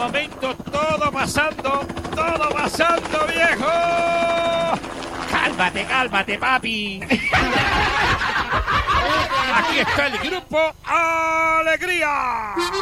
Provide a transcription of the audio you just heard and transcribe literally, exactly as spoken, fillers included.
momento todo pasando, todo pasando, viejo. Cálmate, cálmate, papi. Aquí está el grupo Alegría.